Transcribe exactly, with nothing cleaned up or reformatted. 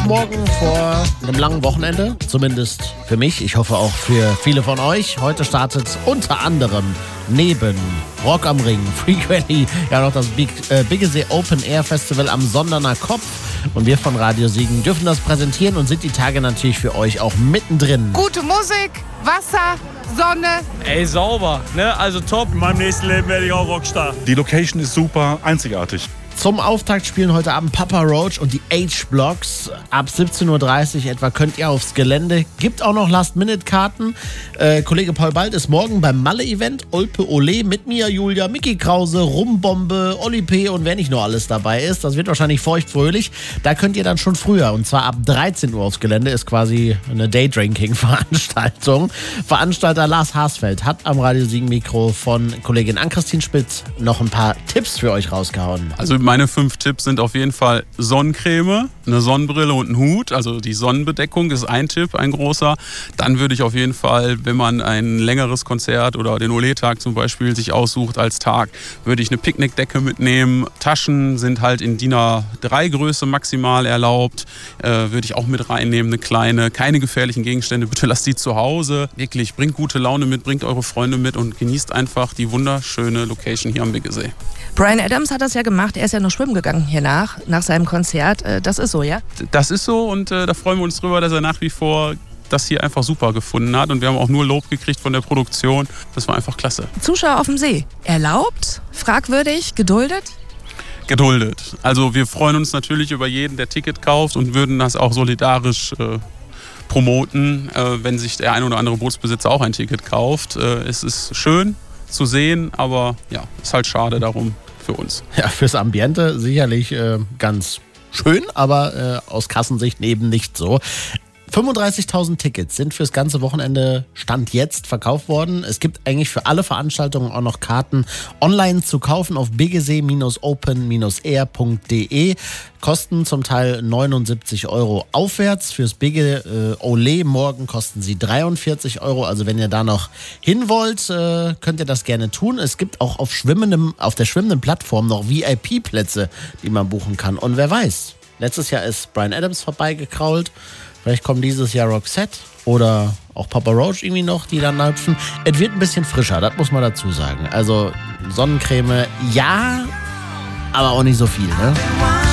Montagmorgen vor einem langen Wochenende, zumindest für mich, ich hoffe auch für viele von euch. Heute startet unter anderem neben Rock am Ring, Freak Rally, ja noch das Big, äh, Biggesee Open Air Festival am Sonderner Kopf. Und wir von Radio Siegen dürfen das präsentieren und sind die Tage natürlich für euch auch mittendrin. Gute Musik, Wasser, Sonne. Ey, sauber, ne? Also top. In meinem nächsten Leben werde ich auch Rockstar. Die Location ist super, einzigartig. Zum Auftakt spielen heute Abend Papa Roach und die H-Blocks. Ab siebzehn Uhr dreißig etwa könnt ihr aufs Gelände. Gibt auch noch Last-Minute-Karten. Äh, Kollege Paul Bald ist morgen beim Malle-Event. Olpe Ole mit Mia Julia, Micky Krause, Rumbombe, Oli P. und wer nicht nur alles dabei ist. Das wird wahrscheinlich feuchtfröhlich. Da könnt ihr dann schon früher, und zwar ab dreizehn Uhr aufs Gelände. Ist quasi eine Daydrinking-Veranstaltung. Veranstalter Lars Haasfeld hat am Radio Siegen Mikro von Kollegin Ann-Christine Spitz noch ein paar Tipps für euch rausgehauen. Also meine fünf Tipps sind auf jeden Fall Sonnencreme, eine Sonnenbrille und ein Hut. Also die Sonnenbedeckung ist ein Tipp, ein großer. Dann würde ich auf jeden Fall, wenn man ein längeres Konzert oder den Ole-Tag zum Beispiel sich aussucht als Tag, würde ich eine Picknickdecke mitnehmen. Taschen sind halt in D I N A drei Größe maximal erlaubt. Äh, würde ich auch mit reinnehmen, eine kleine. Keine gefährlichen Gegenstände, bitte lasst die zu Hause. Wirklich, bringt gute Laune mit, bringt eure Freunde mit und genießt einfach die wunderschöne Location hier am Biggesee. Bryan Adams hat das ja gemacht. Er ist ja noch schwimmen gegangen hier nach, nach seinem Konzert. Das ist so, ja? Das ist so und äh, da freuen wir uns drüber, dass er nach wie vor das hier einfach super gefunden hat. Und wir haben auch nur Lob gekriegt von der Produktion. Das war einfach klasse. Zuschauer auf dem See. Erlaubt? Fragwürdig? Geduldet? Geduldet. Also wir freuen uns natürlich über jeden, der Ticket kauft und würden das auch solidarisch äh, promoten, äh, wenn sich der ein oder andere Bootsbesitzer auch ein Ticket kauft. Äh, es ist schön zu sehen, aber ja, ist halt schade darum für uns. Ja, fürs Ambiente sicherlich äh, ganz schön, aber äh, aus Kassensicht eben nicht so. fünfunddreißigtausend Tickets sind fürs ganze Wochenende Stand jetzt verkauft worden. Es gibt eigentlich für alle Veranstaltungen auch noch Karten online zu kaufen auf biggesee open air punkt de. Kosten zum Teil neunundsiebzig Euro aufwärts. Fürs Bigge äh, Ole morgen kosten sie dreiundvierzig Euro. Also wenn ihr da noch hin wollt, äh, könnt ihr das gerne tun. Es gibt auch auf, schwimmendem, auf der schwimmenden Plattform noch V I P-Plätze, die man buchen kann. Und wer weiß, letztes Jahr ist Bryan Adams vorbeigekrault. Vielleicht kommen dieses Jahr Roxette oder auch Papa Roach irgendwie noch, die dann hüpfen. Es wird ein bisschen frischer, das muss man dazu sagen. Also Sonnencreme, ja, aber auch nicht so viel, ne?